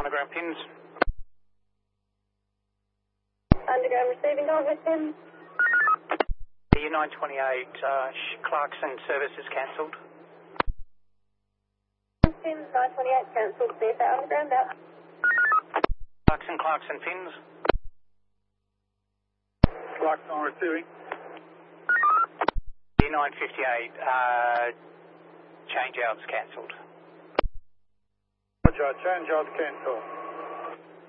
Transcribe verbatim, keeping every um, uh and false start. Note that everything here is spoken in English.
Underground pins. Underground receiving over Tim. U nine twenty-eight, uh, Clarkson services cancelled. Tim nine twenty-eight cancelled. C F A underground out. Clarkson, Clarkson pins. Clarkson receiving. U nine fifty-eight, uh, change outs cancelled. Roger, change out cancelled.